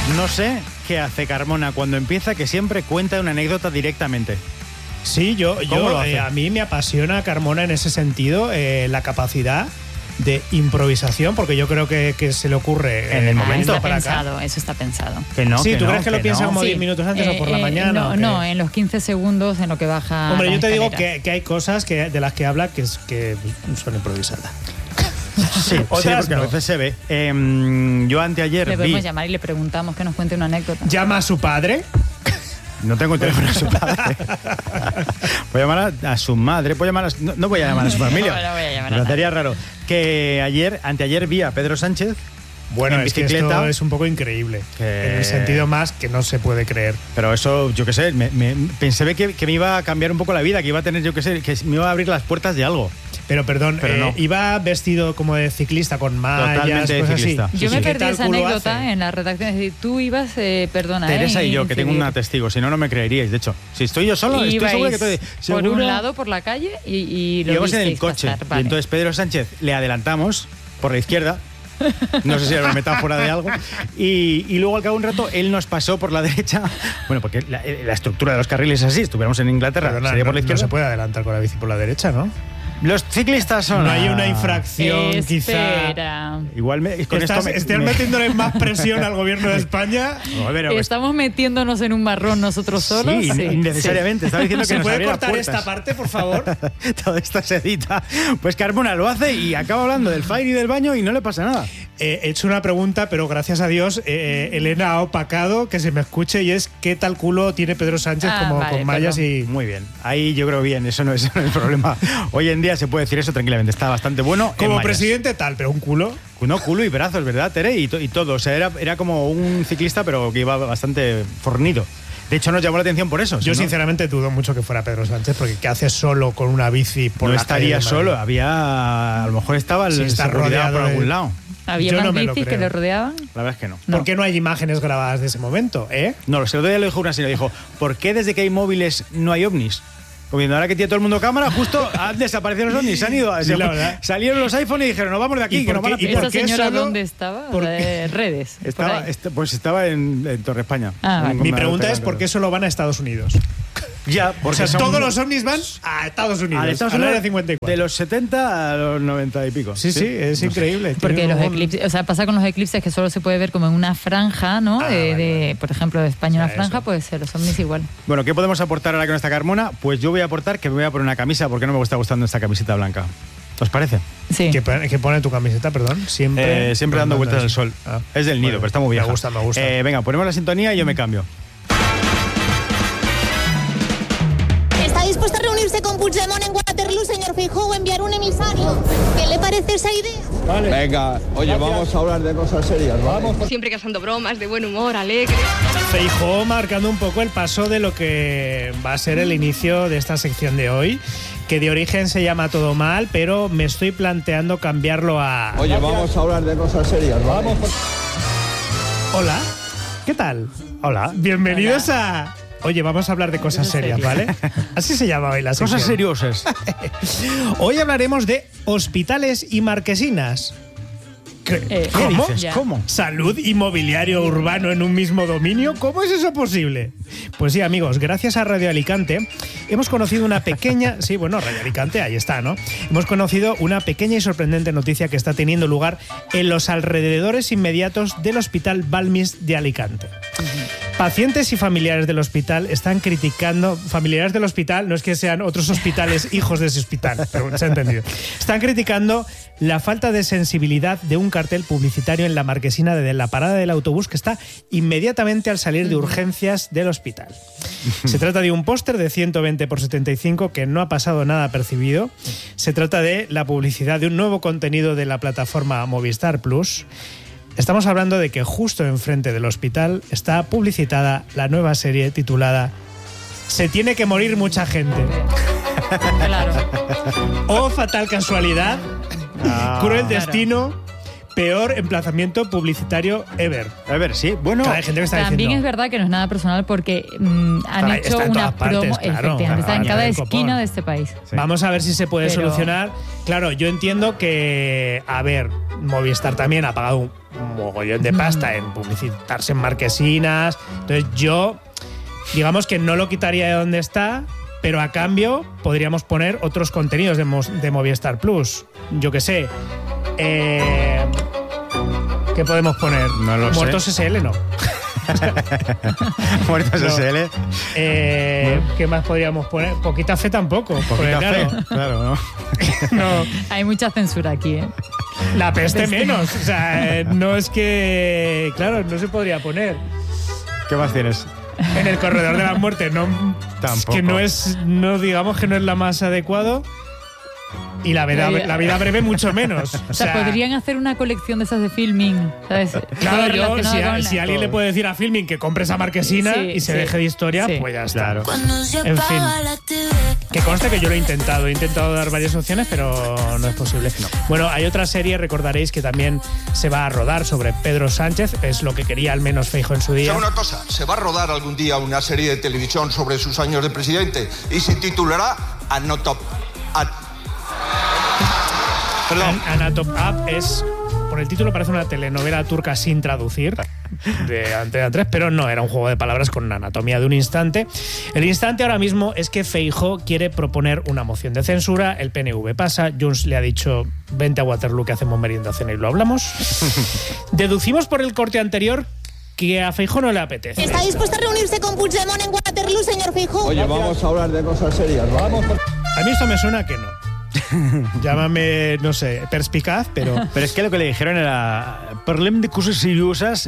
No sé qué hace Carmona cuando empieza, que siempre cuenta una anécdota directamente. Sí, a mí me apasiona Carmona en ese sentido, la capacidad de improvisación, porque yo creo que se le ocurre en el momento para acá. Eso está pensado. Que no, sí, que ¿tú no, crees que lo piensa como 10 minutos antes o por la mañana? No, en los 15 segundos en lo que baja. Hombre, yo te digo escalera. que hay cosas de las que habla que son improvisadas. Sí, porque a veces se ve. Yo anteayer le podemos llamar y le preguntamos que nos cuente una anécdota. ¿Llama a su padre? No tengo el teléfono de su padre. Voy a llamar a su madre. No voy a llamar a su familia. No voy a llamar a Me parecería raro. Que anteayer vi a Pedro Sánchez. Bueno, en bicicleta. Es que esto es un poco increíble. En el sentido más que no se puede creer. Pero eso, yo qué sé, pensé que me iba a cambiar un poco la vida, que iba a tener, yo qué sé, que me iba a abrir las puertas de algo. Pero perdón, no. Iba vestido como de ciclista, con mallas, totalmente cosas ciclista. así. Yo me perdí esa anécdota hace? en la redacción. Es decir, tú ibas, perdona. Teresa y yo, que tengo una testigo, si no, no me creeríais. De hecho, si estoy yo solo, estoy seguro que estoy. Por un lado, por la calle y lo íbamos en el visteis coche. pasar, vale. Y entonces Pedro Sánchez le adelantamos por la izquierda. No sé si era una metáfora de algo. Y luego al cabo de un rato él nos pasó por la derecha. Bueno, porque la estructura de los carriles es así. Estuviéramos en Inglaterra, Perdona, sería por la izquierda. No se puede adelantar con la bici por la derecha, ¿no? Los ciclistas son... No hay una infracción, Espera. quizá. Igual con ¿Estás metiéndole más presión al gobierno de España? No, pero, ¿Estamos metiéndonos en un marrón nosotros solos? Sí, innecesariamente. Estaba diciendo que ¿Se nos puede abriera cortar puertas. esta parte, por favor? Todo esto se edita. Pues Carmona lo hace y acaba hablando del Fire y del baño y no le pasa nada. He hecho una pregunta, pero gracias a Dios Elena ha opacado que se me escuche, y es ¿qué tal culo tiene Pedro Sánchez con mallas y...? Muy bien. Ahí yo creo bien, eso no es el problema. Hoy en día se puede decir eso tranquilamente. Está bastante bueno. Como presidente tal, pero un culo. No, culo y brazos, ¿verdad, Tere? Y todo. O sea, era como un ciclista, pero que iba bastante fornido. De hecho, nos llamó la atención por eso. Yo sinceramente dudo mucho que fuera Pedro Sánchez, porque ¿qué hace solo con una bici por no la calle de estaría Madrid? solo, a lo mejor estaba está rodeado por algún lado. ¿Había Yo más no me lo bicis que creo. le rodeaban? La verdad es que no. ¿Por qué no hay imágenes grabadas de ese momento, No, el otro día lo dijo una señora, dijo, ¿por qué desde que hay móviles no hay ovnis? Como viendo ahora que tiene todo el mundo cámara, justo han desaparecido los ovnis, se han ido. Sí, la verdad. Salieron los iPhone y dijeron, nos vamos de aquí, que nos van a ¿Y pillar. esa señora solo? dónde estaba? ¿Por De redes. Pues estaba en Torre España. Vale. Mi pregunta es ¿por qué solo van a Estados Unidos? Ya, porque todos los ovnis van a Estados Unidos. a Estados al área Unidos 54. de los 70 a los 90 y pico. Sí, es increíble. Porque Tiene los un- eclipses, pasa con los eclipses que solo se puede ver como en una franja, ¿no? Vale. Por ejemplo, de España una franja, eso. pues los ovnis igual. Bueno, ¿qué podemos aportar ahora con esta Carmona? Pues yo voy a aportar que me voy a poner una camisa porque no me está gustando esta camiseta blanca. ¿Os parece? Sí. ¿Qué pone tu camiseta, perdón? Siempre Dando vueltas al sol. Ah, Es del nido, bueno, pero está muy vieja. Me gusta. Venga, ponemos la sintonía y yo me cambio. ¿Está dispuesto a reunirse con Puigdemont en Waterloo, señor Feijóo, o enviar un emisario? ¿Qué le parece esa idea? Venga, oye, vamos a hablar de cosas serias, ¿vale? Siempre casando bromas, de buen humor, alegre. Feijóo marcando un poco el paso de lo que va a ser el inicio de esta sección de hoy, que de origen se llama Todo Mal, pero me estoy planteando cambiarlo a... Oye, vamos a hablar de cosas serias, ¿vale? Hola, ¿qué tal? Hola. Bienvenidos a... Oye, vamos a hablar de cosas serias, ¿vale? Así se llama hoy la sección. Cosas seriosas. Hoy hablaremos de hospitales y marquesinas. ¿Qué ¿Cómo? dices? Ya. ¿Cómo? ¿Salud y mobiliario urbano en un mismo dominio? ¿Cómo es eso posible? Pues sí, amigos, gracias a Radio Alicante hemos conocido una pequeña... Sí, bueno, Radio Alicante, ahí está, ¿no? Hemos conocido una pequeña y sorprendente noticia que está teniendo lugar en los alrededores inmediatos del Hospital Balmis de Alicante. Pacientes y familiares del hospital están criticando... Familiares del hospital, no es que sean otros hospitales hijos de ese hospital, pero se ha entendido. Están criticando la falta de sensibilidad de un cartel publicitario en la marquesina de la parada del autobús que está inmediatamente al salir de urgencias del hospital. Se trata de un póster de 120 por 75 que no ha pasado nada percibido. Se trata de la publicidad de un nuevo contenido de la plataforma Movistar Plus. Estamos hablando de que justo enfrente del hospital está publicitada la nueva serie titulada Se tiene que morir mucha gente. Claro. Oh, fatal casualidad, cruel destino, peor emplazamiento publicitario ever. A ver, sí, bueno. Claro, hay gente que está También diciendo... es verdad que no es nada personal porque han Está hecho en una todas partes, promo, claro. efectivamente, está en Añadir cada el esquina copón. de este país. Sí. Vamos a ver si se puede Pero- solucionar. Claro, yo entiendo que, a ver, Movistar también ha pagado un mogollón de pasta en publicitarse en marquesinas. Entonces yo, digamos que no lo quitaría de donde está, pero a cambio podríamos poner otros contenidos de Movistar Plus. Yo qué sé. ¿Qué podemos poner? No lo sé. Muertos SL, no. Muertos No. SL. ¿Qué más podríamos poner? Poquita fe tampoco. porque, Poquita claro, fe. Claro, ¿no? no. Hay mucha censura aquí, ¿eh? La peste menos. O sea, no es que. Claro, no se podría poner. ¿Qué más tienes? En el corredor de la muerte, no. Tampoco. Que no es. No digamos que no es la más adecuado. Y la vida breve, mucho menos. O sea, podrían hacer una colección de esas de filming, ¿sabes? Claro, Todo yo, relacionado con si alguien le puede decir a Filming que compre esa marquesina Sí, y se sí, deje de historia, sí. pues ya está. Claro. En fin. Que conste que yo lo he intentado dar varias opciones, pero no es posible. Bueno, hay otra serie, recordaréis, que también se va a rodar sobre Pedro Sánchez, es lo que quería al menos Feijóo en su día. ¿Sabe una cosa? Se va a rodar algún día una serie de televisión sobre sus años de presidente y se titulará Anatop Up es, por el título parece una telenovela turca sin traducir de Antena 3, pero no, era un juego de palabras con una anatomía de un instante. El instante ahora mismo es que Feijóo quiere proponer una moción de censura, el PNV pasa, Junts le ha dicho vente a Waterloo que hacemos merienda cena y lo hablamos. Deducimos por el corte anterior que a Feijóo no le apetece. ¿Está dispuesto a reunirse con Puigdemont en Waterloo, señor Feijóo? Oye, vamos a hablar de cosas serias, vamos. A mí esto me suena que no. Llámame, no sé, perspicaz, pero... Pero es que lo que le dijeron era parlem de coses serioses,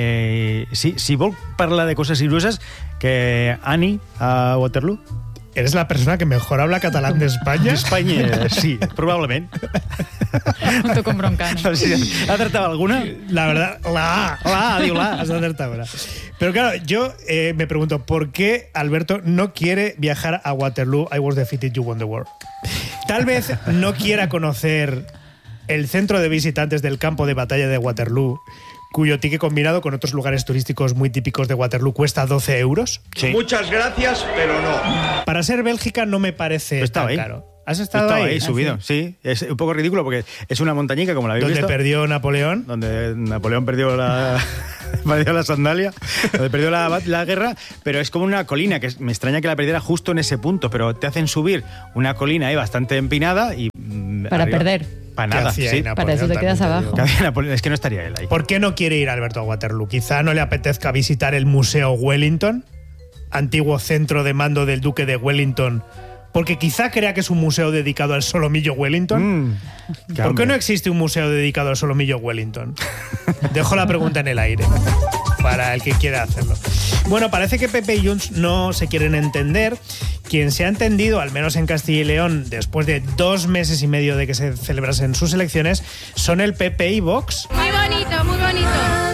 si vol parlar de coses serioses, que Ani a Waterloo. ¿Eres la persona que mejor habla catalán de España? España, sí, probablemente. junto con Broncano. ¿Ha acertado alguna? La verdad, Digo la. Has acertado ahora. Pero claro, yo me pregunto, ¿por qué Alberto no quiere viajar a Waterloo? I was defeated, you won the war. Tal vez no quiera conocer el centro de visitantes del campo de batalla de Waterloo, cuyo ticket combinado con otros lugares turísticos muy típicos de Waterloo cuesta 12 euros. Sí. Muchas gracias, pero no. Para ser Bélgica no me parece Estaba tan ahí. caro. ¿Has estado Estaba ahí? ahí subido, sí. Es un poco ridículo porque es una montañica, como la habéis Donde visto. perdió Napoleón. Donde Napoleón perdió la sandalia, donde perdió la guerra, pero es como una colina, que me extraña que la perdiera justo en ese punto, pero te hacen subir una colina ahí bastante empinada y... Para arriba, perder. Para ¿Qué nada, hacía sí. ahí Para eso te Napoleón, quedas también abajo. Que había Napoleón, es que no estaría él ahí. ¿Por qué no quiere ir Alberto a Waterloo? Quizá no le apetezca visitar el Museo Wellington, antiguo centro de mando del Duque de Wellington, porque quizá crea que es un museo dedicado al solomillo Wellington. ¿Por qué no existe un museo dedicado al solomillo Wellington? Dejo la pregunta en el aire para el que quiera hacerlo. Bueno, parece que Pepe y Junts no se quieren entender. Quien se ha entendido, al menos en Castilla y León, después de 2 meses y medio de que se celebrasen sus elecciones, son el PP y Vox. Muy bonito, muy bonito.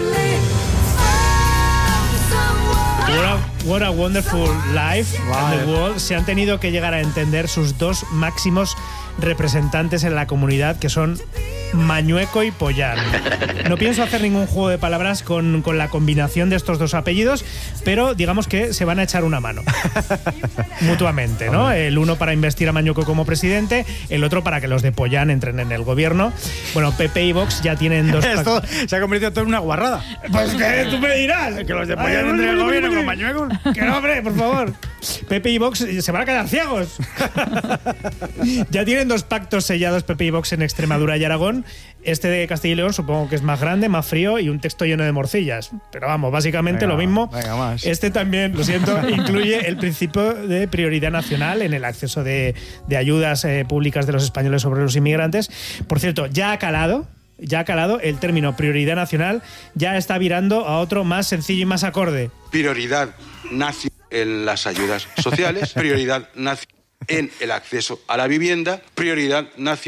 What a Wonderful Life and the World. Se han tenido que llegar a entender sus dos máximos representantes en la comunidad, que son Mañueco y Pollán. No pienso hacer ningún juego de palabras con la combinación de estos dos apellidos, pero digamos que se van a echar una mano mutuamente, ¿no? El uno para investir a Mañueco como presidente, el otro para que los de Pollán entren en el gobierno. Bueno, PP y Vox ya tienen dos... Esto se ha convertido todo en una guarrada. Pues que tú me dirás. Que los de Pollán entren en el gobierno con Mañueco. Que no, hombre, por favor. Pepe y Vox se van a quedar ciegos. Ya tienen 2 pactos sellados Pepe y Vox en Extremadura y Aragón. Este de Castilla y León supongo que es más grande, más frío y un texto lleno de morcillas. Pero vamos, básicamente Venga, lo mismo. venga, más. Este también, lo siento, incluye el principio de prioridad nacional en el acceso de ayudas públicas de los españoles sobre los inmigrantes. Por cierto, ya ha calado el término prioridad nacional, ya está virando a otro más sencillo y más acorde. Prioridad nacional en las ayudas sociales, prioridad nacional en el acceso a la vivienda, prioridad nacional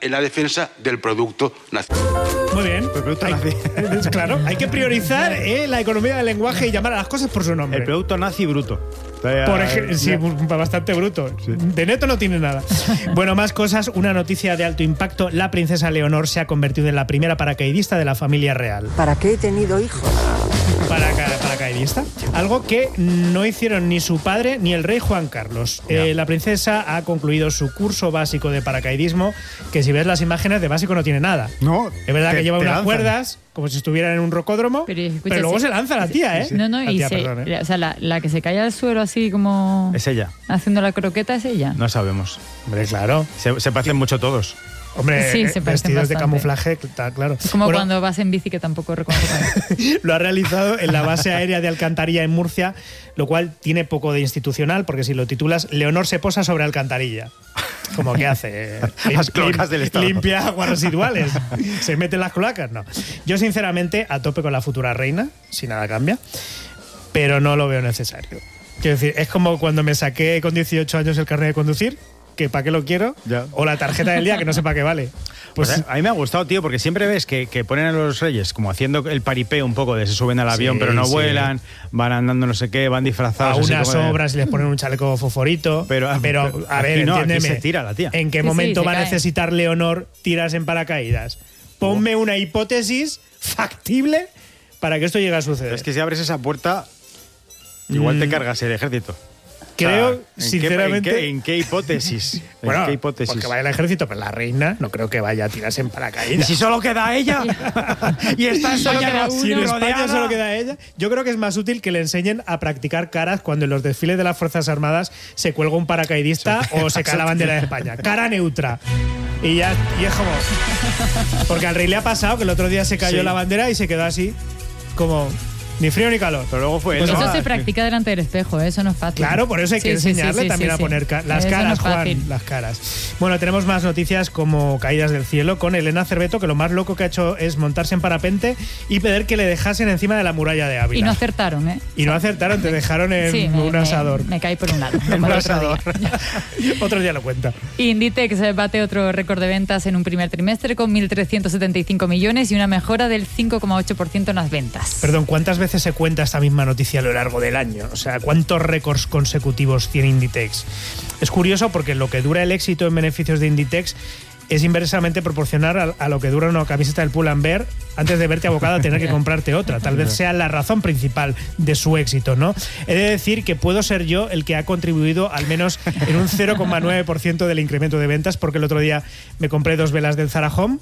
en la defensa del producto nacional. Muy bien. El producto nazi. Claro, hay que priorizar la economía del lenguaje y llamar a las cosas por su nombre. El producto nazi bruto. Por ejemplo, sí, bastante bruto. Sí. De neto no tiene nada. Bueno, más cosas. Una noticia de alto impacto. La princesa Leonor se ha convertido en la primera paracaidista de la familia real. ¿Para qué he tenido hijos? Paracaidista. Algo que no hicieron ni su padre ni el rey Juan Carlos. La princesa ha concluido su curso básico de paracaidismo, que si ves las imágenes de básico no tiene nada. No. Es verdad que lleva unas cuerdas, como si estuviera en un rocódromo, pero luego se lanza la tía, ¿eh? No, la y tía, o sea, la que se cae al suelo así como... Es ella. Haciendo la croqueta es ella. No sabemos. Hombre, claro. Se parecen mucho todos. Hombre, sí, se vestidos bastante. De camuflaje, está claro. Es como cuando vas en bici que tampoco reconozco. Lo ha realizado en la base aérea de Alcantarilla en Murcia, lo cual tiene poco de institucional, porque si lo titulas Leonor se posa sobre alcantarilla. Como que hace las cloacas del Estado. Limpia aguas residuales. Se mete en las cloacas, no. Yo sinceramente a tope con la futura reina, si nada cambia, pero no lo veo necesario. Quiero decir, es como cuando me saqué con 18 años el carnet de conducir, que para qué lo quiero, ya. O la tarjeta del día, que no sé para qué vale. Pues a mí me ha gustado, tío, porque siempre ves que ponen a los reyes como haciendo el paripé un poco de se suben al avión, pero no vuelan, van andando no sé qué, van disfrazados. A unas obras y les ponen un chaleco fosforito. Pero a ver, no, entiéndeme. aquí se tira la tía. ¿En qué momento va a necesitar Leonor tiras en paracaídas? Ponme una hipótesis factible para que esto llegue a suceder. Pero es que si abres esa puerta, igual te cargas el ejército. Creo, o sea, sinceramente... ¿En qué hipótesis? Bueno, ¿En qué hipótesis? Porque vaya el ejército, pero la reina no creo que vaya a tirarse en paracaídas. ¿Y si solo queda ella? Y está en España, si en España solo queda ella. Yo creo que es más útil que le enseñen a practicar caras cuando en los desfiles de las Fuerzas Armadas se cuelga un paracaidista o se cae la bandera de España. Cara neutra. Y es como... Porque al rey le ha pasado que el otro día se cayó la bandera y se quedó así, como... Ni frío ni calor. Pero luego fue pues eso se practica delante del espejo, eso no es fácil. Claro, por eso hay que enseñarle también a poner las caras, no es Juan, las caras. Bueno, tenemos más noticias como caídas del cielo con Elena Cerveto, que lo más loco que ha hecho es montarse en parapente y pedir que le dejasen encima de la muralla de Ávila. Y no acertaron, ¿eh? Y no acertaron, te dejaron en un asador. Me caí por un lado. En un asador. Otro día lo cuenta. Inditex bate otro récord de ventas en un primer trimestre con 1.375 millones y una mejora del 5,8% en las ventas. Perdón, ¿cuántas veces se cuenta esta misma noticia a lo largo del año? O sea, ¿cuántos récords consecutivos tiene Inditex? Es curioso porque lo que dura el éxito en beneficios de Inditex es inversamente proporcional a lo que dura una camiseta del Pull&Bear antes de verte abocado a tener que comprarte otra. Tal vez sea la razón principal de su éxito, ¿no? He de decir que puedo ser yo el que ha contribuido al menos en un 0,9% del incremento de ventas, porque el otro día me compré 2 velas del Zara Home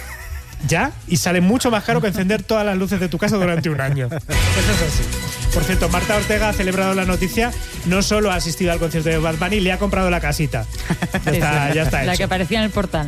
y sale mucho más caro que encender todas las luces de tu casa durante un año. Eso es así. Por cierto, Marta Ortega ha celebrado la noticia, no solo ha asistido al concierto de Bad Bunny, le ha comprado la casita. Ya está la hecho. que aparecía en el portal.